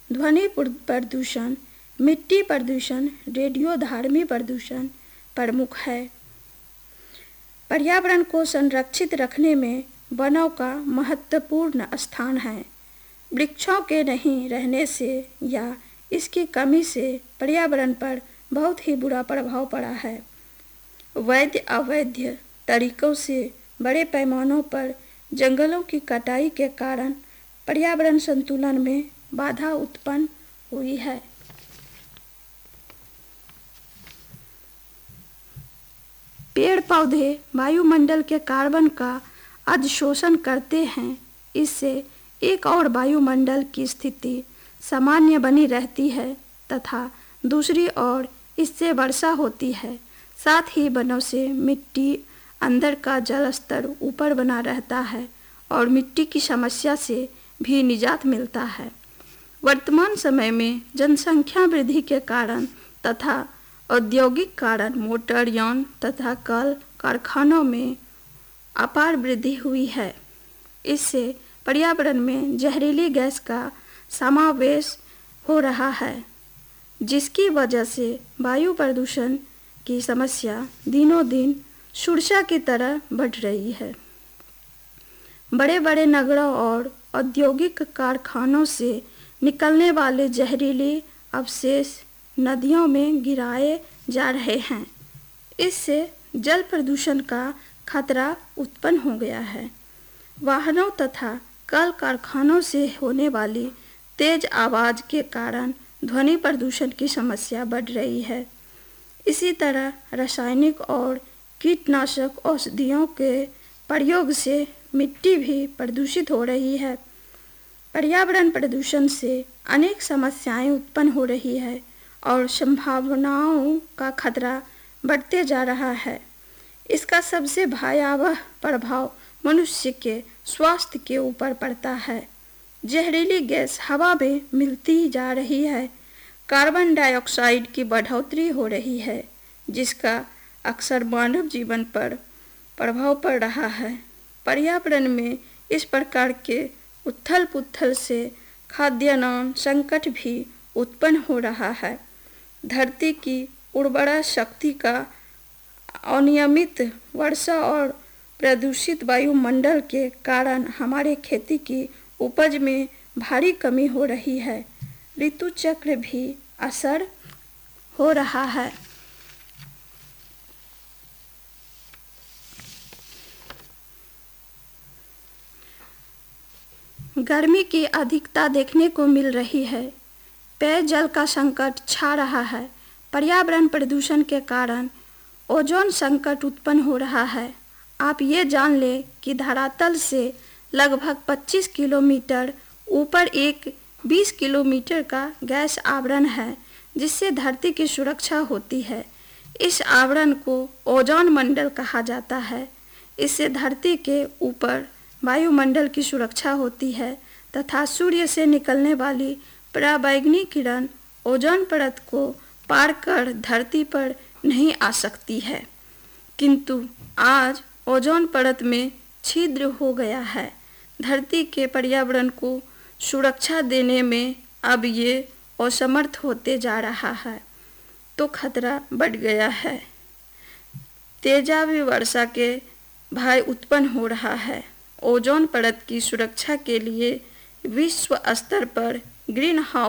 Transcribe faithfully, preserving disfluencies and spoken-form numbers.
ध्वनि प्रदूषण, मिट्टी प्रदूषण, रेडियोधर्मी प्रदूषण प्रमुख है। पर्यावरण को संरक्षित रखने में वनों का महत्वपूर्ण स्थान है। वृक्षों के नहीं रहने से या इसकी कमी से पर्यावरण पर बहुत ही बुरा प्रभाव पड़ा है। वैध अवैध तरीकों से बड़े पैमानों पर जंगलों की कटाई के कारण पर्यावरण संतुलन में बाधा उत्पन्न हुई है। पेड़ पौधे वायुमंडल के कार्बन का अधिशोषण करते हैं। इससे एक और वायुमंडल की स्थिति सामान्य बनी रहती है तथा दूसरी ओर इससे वर्षा होती है। साथ ही वनों से मिट्टी अंदर का जल स्तर ऊपर बना रहता है और मिट्टी की समस्या से भी निजात मिलता है। वर्तमान समय में जनसंख्या वृद्धि के कारण तथा औद्योगिक कारण मोटर यान तथा कल कारखानों में अपार वृद्धि हुई है। इससे पर्यावरण में जहरीली गैस का समावेश हो रहा है, जिसकी वजह से वायु प्रदूषण की समस्या दिनों दिन सुरसा की तरह बढ़ रही है। बड़े बड़े नगरों और औद्योगिक कारखानों से निकलने वाले जहरीले अवशेष नदियों में गिराए जा रहे हैं। इससे जल प्रदूषण का खतरा उत्पन्न हो गया है। वाहनों तथा कल कारखानों से होने वाली तेज आवाज़ के कारण ध्वनि प्रदूषण की समस्या बढ़ रही है। इसी तरह रासायनिक और कीटनाशक औषधियों के प्रयोग से मिट्टी भी प्रदूषित हो रही है। पर्यावरण प्रदूषण से अनेक समस्याएं उत्पन्न हो रही है और संभावनाओं का खतरा बढ़ते जा रहा है। इसका सबसे भयावह प्रभाव मनुष्य के स्वास्थ्य के ऊपर पड़ता है। जहरीली गैस हवा में मिलती जा रही है। कार्बन डाइऑक्साइड की बढ़ोतरी हो रही है, जिसका अक्सर मानव जीवन पर प्रभाव पड़ रहा है। पर्यावरण में इस प्रकार के उथल पुथल से खाद्यान्न संकट भी उत्पन्न हो रहा है। धरती की उर्वरा शक्ति का अनियमित वर्षा और प्रदूषित वायुमंडल के कारण हमारे खेती की उपज में भारी कमी हो रही है। ऋतु चक्र भी असर हो रहा है। गर्मी की अधिकता देखने को मिल रही है। पेयजल का संकट छा रहा है। पर्यावरण प्रदूषण के कारण ओजोन संकट उत्पन्न हो रहा है। आप ये जान लें कि धरातल से लगभग पच्चीस किलोमीटर ऊपर एक बीस किलोमीटर का गैस आवरण है, जिससे धरती की सुरक्षा होती है। इस आवरण को ओजोन मंडल कहा जाता है। इससे धरती के ऊपर वायुमंडल की सुरक्षा होती है तथा सूर्य से निकलने वाली पराबैंगनी किरण ओजोन परत को पार कर धरती पर नहीं आ सकती है। किंतु आज ओजोन परत में छिद्र हो गया है। धरती के पर्यावरण को सुरक्षा देने में अब ये असमर्थ होते जा रहा है, तो खतरा बढ़ गया है। तेजाबी वर्षा के भय उत्पन्न हो रहा है। ओजोन परत की सुरक्षा के लिए विश्व स्तर पर ग्रीन हाउस